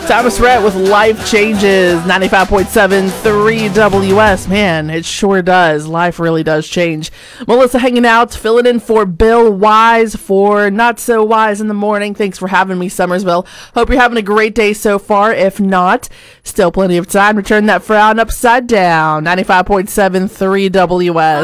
Thomas Rhett with Life Changes, 95.7 3WS. Man, it sure does. Life really does change. Melissa hanging out, filling in for Bill Wise for Not So Wise in the Morning. Thanks for having me, Summersville. Hope you're having a great day so far. If not, still plenty of time to turn that frown upside down. 95.7 3WS.